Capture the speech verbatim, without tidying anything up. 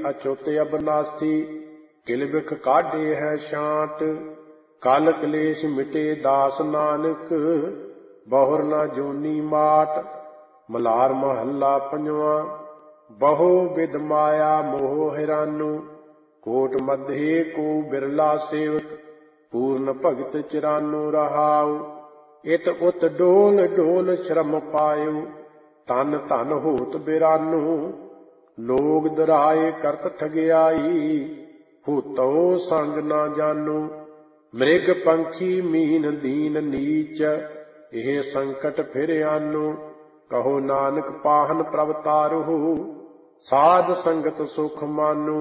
ਅਚੁੱਤ ਅਬਨਾਸੀ। ਕਿਲ ਬਿਖ ਕਾਢੇ ਹੈ ਛਾਂਟ, ਕਲ ਕਲੇਸ਼ ਮਿਟੇ ਦਾਸ ਨਾਨਕ। ਬਹੁਰ ਨਾ ਜੋਨੀ ਮਾਟ। ਮਲਾਰ ਮਹੱਲਾ ਪੰਜਵਾਂ। ਬਹੁ ਵਿਦ ਮਾਇਆ ਮੋਹ ਹੈਰਾਨੂ, ਕੋਟ ਮਧੇ ਕੋ ਬਿਰਲਾ ਸੇਵਕ। ਪੂਰਨ ਭਗਤ ਚਿਰਾਨੂ ਰਹਾਉ, ਇਤ ਉਤ ਡੋਲ ਡੋਲ ਸ਼ਰਮ ਪਾਇਉ। ਤਨ ਧਨ ਹੋਤ ਬਿਰਾਨੂ, ਲੋਗ ਦਰਾਏ ਕਰਤ ਠਗਿਆਈ। ਭੂਤੋ ਸੰਗ ਨਾ ਜਾਨੂ, ਮ੍ਰਿਗ ਪੰਖੀ ਮੀਨ ਦੀਨ ਨੀਚ। ਇਹ ਸੰਕਟ ਫਿਰ ਆਨੂ, ਕਹੋ ਨਾਨਕ ਪਾਹਨ ਪ੍ਰਭ ਤਾਰਹੁ। ਸਾਧ ਸੰਗਤ ਸੁਖ ਮਾਨੂ,